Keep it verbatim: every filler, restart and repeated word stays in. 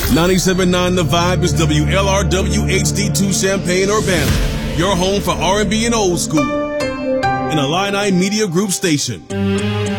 ninety-seven point nine The Vibe is W L R W H D two Champaign-Urbana, your home for R and B and old school, an Illini Media Group station.